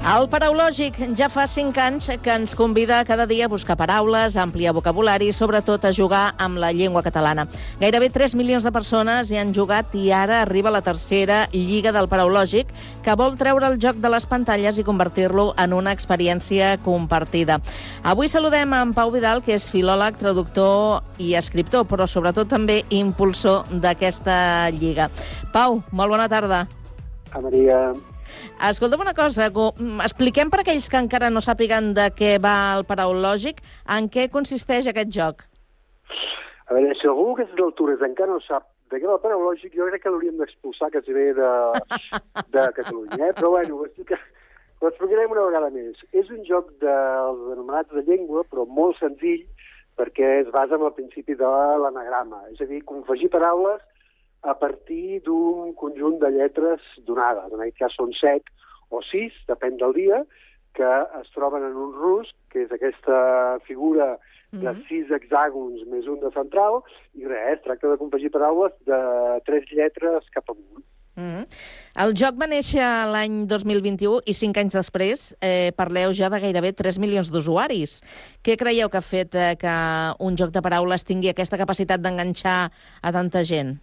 El Paraulògic ja fa 5 anys que ens convida cada dia a buscar paraules, a ampliar vocabulari i, sobretot, a jugar amb la llengua catalana. Gairebé 3 milions de persones hi han jugat i ara arriba la tercera Lliga del Paraulògic, que vol treure el joc de les pantalles i convertir-lo en una experiència compartida. Avui saludem en Pau Vidal, que és filòleg, traductor i escriptor, però sobretot també impulsor d'aquesta Lliga. Pau, molt bona tarda. Maria. Escolta'm una cosa, expliquem per aquells que encara no sàpiguen de què va el Paraulògic, en què consisteix aquest joc? A veure, si algú que és d'altures encara no sap de què va el Paraulògic, jo crec que l'hauríem d'expulsar quasi bé de Catalunya, però bueno, ho explicarem una vegada més. És un joc dels anomenats de llengua, però molt senzill, perquè es basa en el principi de l'anagrama, és a dir, confegir paraules a partir d'un conjunt de lletres donades. En aquest cas són 7 o 6, depèn del dia, que es troben en un rusc, que és aquesta figura de 6 hexàgons més un de central, i res, es tracta de confegir paraules de 3 lletres cap amunt. El joc va néixer l'any 2021 i 5 anys després parleu ja de gairebé 3 milions d'usuaris. Què creieu que ha fet que un joc de paraules tingui aquesta capacitat d'enganxar a tanta gent?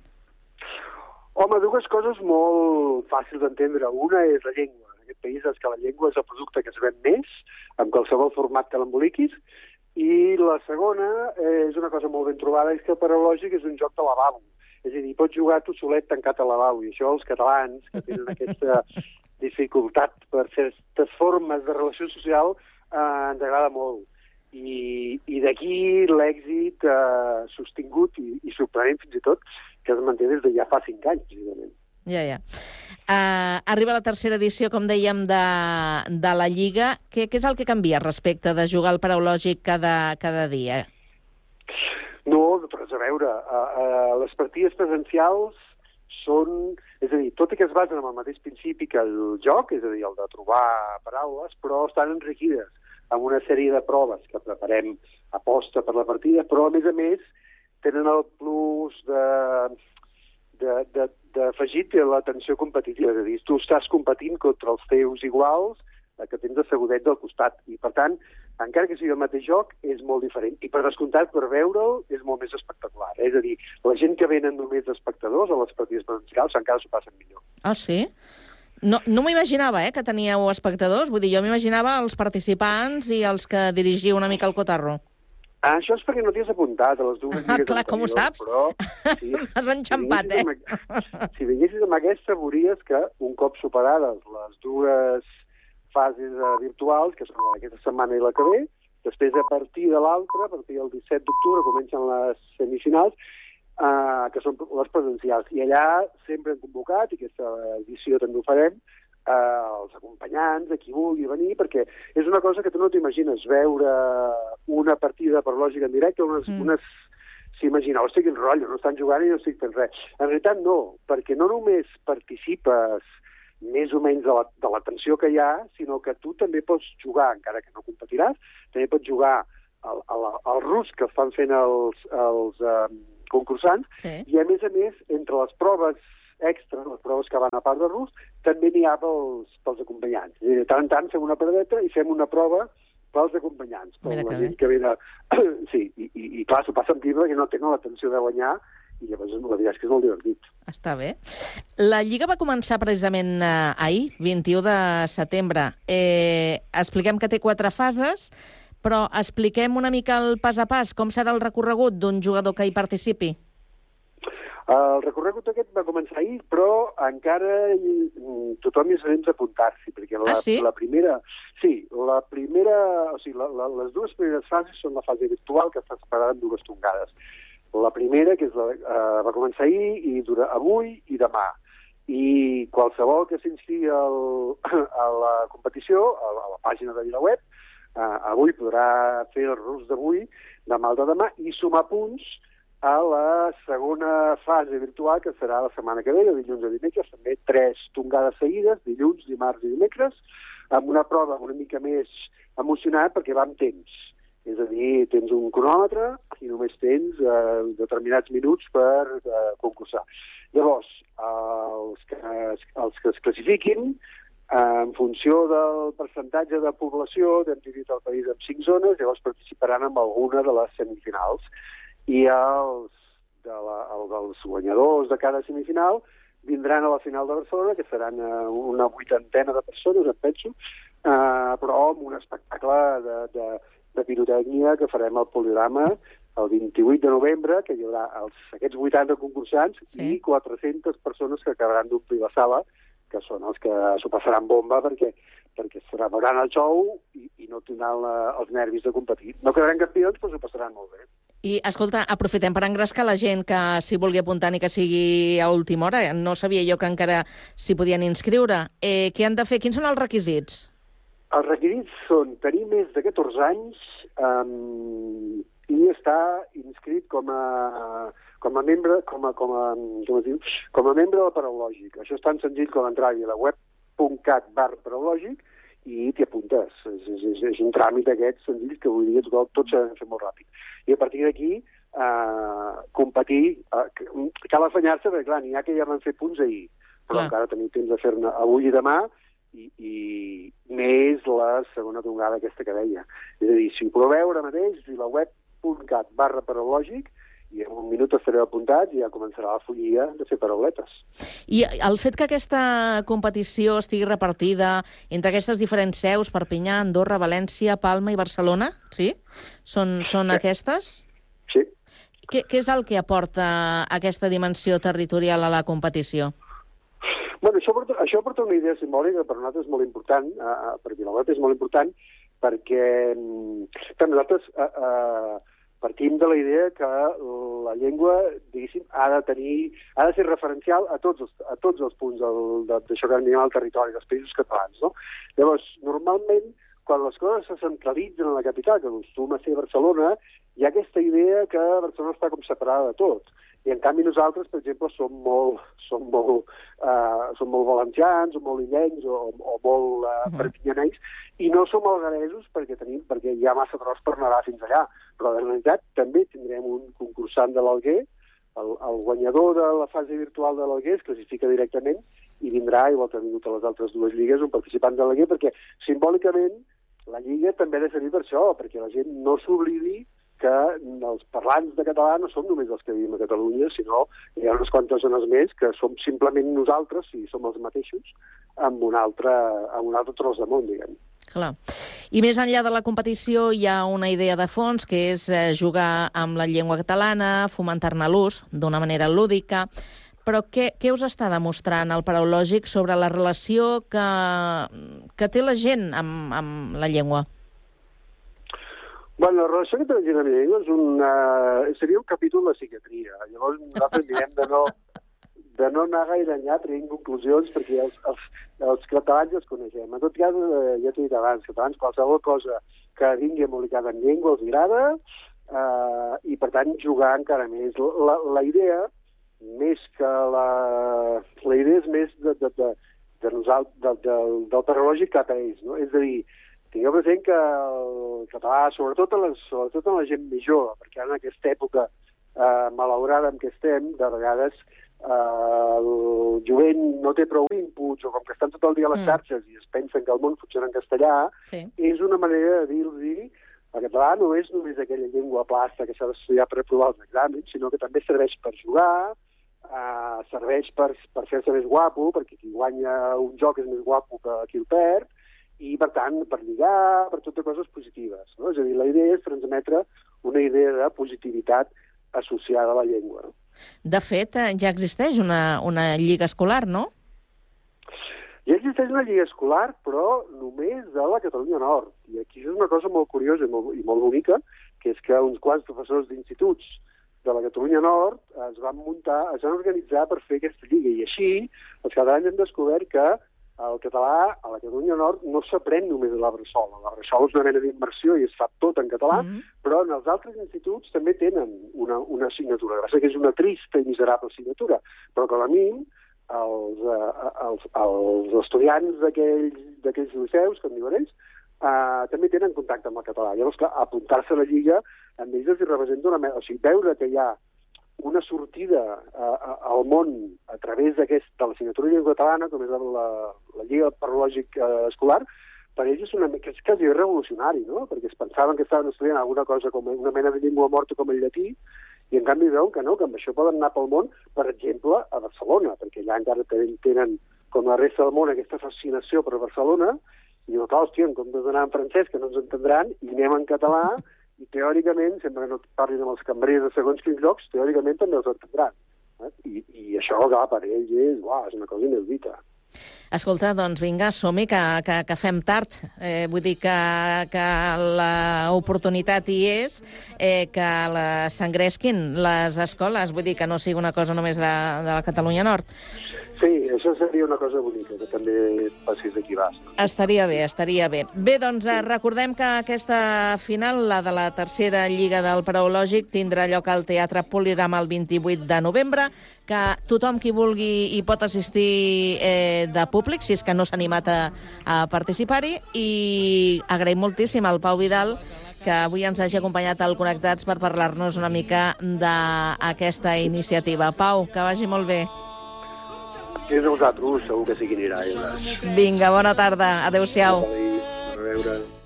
Home, dues coses molt fàcils d'entendre. Una és la llengua. En aquest país és que la llengua és el producte que es ven més, en qualsevol format que l'emboliquis, i la segona és una cosa molt ben trobada, és que el Paraulògic és un joc de lavabo. És a dir, pots jugar tu solet tancat al lavabo, i això els catalans, que tenen aquesta dificultat per certes formes de relació social, ens agrada molt. I d'aquí l'èxit sostingut i sorprenent fins i tot, que es manté des de ja fa 5 anys, precisament. Ja. Arriba la tercera edició, com dèiem, de la Lliga. Què és el que canvia respecte de jugar al Paraulògic cada dia? No, res a veure. Les partides presencials són... És a dir, tot i que es basen en el mateix principi que el joc, és a dir, el de trobar paraules, però estan enriquides amb una sèrie de proves que preparem a posta per la partida, però a més tenen el plus d'afegit l'atenció competitiva. És a dir, tu estàs competint contra els teus iguals que tens assegudets al costat. I, per tant, encara que sigui el mateix joc, és molt diferent. I, per descomptat, per veure'l, és molt més espectacular. És a dir, la gent que venen només espectadors a les partides presencials encara s'ho passen millor. Ah, sí? No m'ho imaginava, que teníeu espectadors. Vull dir, jo m'imaginava els participants i els que dirigiu una mica el cotarro. Això és perquè no t'hi has apuntat a les dues lligues clar, com ho saps? Però, sí, m'has enxampat, Si vinguessis amb aquesta, veuries que un cop superades les dues fases virtuals, que són aquesta setmana i la que ve, després a partir de l'altra, a partir del 17 d'octubre, comencen les semifinals, que són les presencials. I allà sempre hem convocat, i aquesta edició també ho farem, els acompanyants, a qui vulgui venir, perquè és una cosa que tu no t'imagines, veure una partida per lògica en directe, unes s'imagina, hosti, quin rotllo, no estan jugant i no estic fent res. En realitat no, perquè no només participes més o menys de la tensió que hi ha, sinó que tu també pots jugar, encara que no competiràs, també pots jugar al rus que estan fent els concursants, sí. I a més, entre les proves extra, les proves que van a part de rus, també n'hi ha pels acompanyants. De tant en tant fem una paradeta i fem una prova pels acompanyants. Per la gent que ve de... Sí, i clar, s'ho passa amb tiba que no tenen l'atenció de guanyar, i llavors la veritat és que és molt divertit. Està bé. La Lliga va començar precisament ahir, 21 de setembre. Expliquem que té 4 fases, però expliquem una mica el pas a pas. Com serà el recorregut d'un jugador que hi participi? El recorregut aquest va començar ahir, però encara tothom hi s'ha d'apuntar-s'hi, perquè la primera... Sí, la primera... O sigui, les dues primeres fases són la fase virtual, que està separada en 2 tongades. La primera, que va començar ahir, i dura avui i demà. I qualsevol que s'inscrigui a la competició, a la pàgina de VilaWeb, avui podrà fer el rus d'avui, demà el de demà, i sumar punts a la segona fase virtual, que serà la setmana que ve, de dilluns a dimecres, també 3 tongades seguides, dilluns, dimarts i dimecres, amb una prova una mica més emocionant perquè va amb temps. És a dir, tens un cronòmetre i només tens determinats minuts per concursar. Llavors, els que es classifiquin En funció del percentatge de població, hem dividit el país en 5 zones, llavors participaran en alguna de les semifinals. I els guanyadors de cada semifinal vindran a la final de Barcelona, que seran una 80ena de persones, em penso, però amb un espectacle de pirotècnia que farem al Poliorama el 28 de novembre, que hi haurà aquests 80 concursants i 400 persones que acabaran d'omplir la sala, que són els que s'ho passaran bomba perquè veuran el show i no tindran els nervis de competir. No quedaran campions, però s'ho passaran molt bé. I, escolta, aprofitem per engrescar la gent que s'hi vulgui apuntar ni que sigui a última hora. No sabia jo que encara s'hi podien inscriure. Què han de fer? Quins són els requisits? Els requisits són tenir més de 14 anys i estar inscrit com a membre del Paraulògic. Això és tan senzill com entrar-hi a la web.cat/paraulògic i t'hi apuntes. És un tràmit aquest senzill que avui dia tot s'ha de fer molt ràpid. I a partir d'aquí, competir, cal afanyar-se, perquè clar, n'hi ha que ja van fer punts ahir, però encara tenim temps de fer-ne avui i demà, i més la segona tongada aquesta que deia. És a dir, si ho proveu ara mateix, si la web.cat/paraulògic, i en un minut estareu apuntats i ja començarà la follia de fer parauletes. I el fet que aquesta competició estigui repartida entre aquestes diferents seus, Perpinyà, Andorra, València, Palma i Barcelona, sí? Són aquestes? Sí. Què és el que aporta aquesta dimensió territorial a la competició? Bueno, això porta una idea simbòlica, per nosaltres és molt important, per Vilaguet és molt important, perquè nosaltres partim de la idea que la llengua, diguéssim, ha de ser referencial a tots els punts d'això que anem al territori, dels països catalans, no? Llavors, normalment, quan les coses se centralitzen a la capital, que acostuma a ser Barcelona, hi ha aquesta idea que Barcelona està com separada de tot. I, en canvi, nosaltres, per exemple, som molt valencians, o molt illencs, o molt perpinyanencs, i no som algaresos perquè hi ha massa tros per nedar fins allà. Però, en realitat, també tindrem un concursant de l'Alguer, el guanyador de la fase virtual de l'Alguer es classifica directament i vindrà, igual que ha vingut a les altres dues lligues, un participant de l'Alguer, perquè, simbòlicament, la lliga també ha de servir per això, perquè la gent no s'oblidi que els parlants de català no som només els que vivim a Catalunya, sinó hi ha unes quantes zones més que som simplement nosaltres, si som els mateixos, amb un altre tros de món, diguem. Clar. I més enllà de la competició hi ha una idea de fons, que és jugar amb la llengua catalana, fomentar-ne l'ús d'una manera lúdica. Però què us està demostrant el Paraulògic sobre la relació que té la gent amb la llengua? Bueno, la relació que té la gent amb la llengua seria un capítol de psiquiatria. Llavors nosaltres direm de no anar gaire enllà traient conclusions, perquè els catalans els coneixem. En tot cas, ja t'he dit abans, catalans, qualsevol cosa que vingui embolicat en llengua els agrada, i per tant jugar encara més. La idea, més que la idea és més de nosaltres, del Paraulògic cap a ells, no? És a dir, tingueu present que el català, sobretot en la gent més jove, perquè ara en aquesta època malaurada en què estem, de vegades el jovent no té prou inputs, o com que estan tot el dia a les xarxes i es pensen que el món funciona en castellà, és una manera de dir-los el català no és només aquella llengua plasta que s'ha d'estudiar per aprovar els exàmens, sinó que també serveix per jugar, serveix per fer-se més guapo, perquè qui guanya un joc és més guapo que qui el perd, i, per tant, per lligar, per totes coses positives. No? És a dir, la idea és transmetre una idea de positivitat associada a la llengua. No? De fet, ja existeix una lliga escolar, no? Ja existeix una lliga escolar, però només de la Catalunya Nord. I aquí és una cosa molt curiosa i molt bonica, que és que uns quants professors d'instituts de la Catalunya Nord es van organitzar per fer aquesta lliga. I així, els catalans hem descobert que el català a la Catalunya Nord no s'aprèn només a la Bressola. La Bressola és una mena d'immersió i es fa tot en català, però en els altres instituts també tenen una assignatura. El que passa que és una trista i miserable assignatura, però com a mínim els estudiants d'aquells liceus, que en diuen ells, també tenen contacte amb el català. Llavors, clar, apuntar-se a la lliga amb ells els representa una mena... O sigui, veure que hi ha una sortida al món a través de l'assignatura de llengua catalana, com és la Lliga Paralògic Escolar, per ells és quasi revolucionari, no? Perquè es pensaven que estaven estudiant alguna cosa com una mena de llengua morta com el llatí, i en canvi veuen que no, que amb això poden anar pel món, per exemple, a Barcelona, perquè allà encara tenen, com la resta del món, aquesta fascinació per Barcelona, i diuen, clar, hòstia, en comptes d'anar en francès, que no ens entendran, i anem en català, i teòricament, sempre que no parlin amb els cambrers de segons quins llocs, teòricament també els entendran. I això, clar, per ells és una cosa inaudita. Escolta, doncs vinga, som-hi, que fem tard. Vull dir que l'oportunitat hi és, que s'engresquin les escoles, vull dir que no sigui una cosa només de la Catalunya Nord. Sí, això seria una cosa bonica, que també passés d'aquí baix. Estaria bé, estaria bé. Bé, doncs recordem que aquesta final, la de la tercera Lliga del Paraulògic, tindrà lloc al Teatre Polirama el 28 de novembre, que tothom qui vulgui hi pot assistir de públic, si és que no s'ha animat a participar-hi, i agraïm moltíssim al Pau Vidal que avui ens hagi acompanyat al Connectats per parlar-nos una mica d'aquesta iniciativa. Pau, que vagi molt bé. És a vosaltres, segur que sí que anirà. Vinga, bona tarda. Adéu-siau. A veure.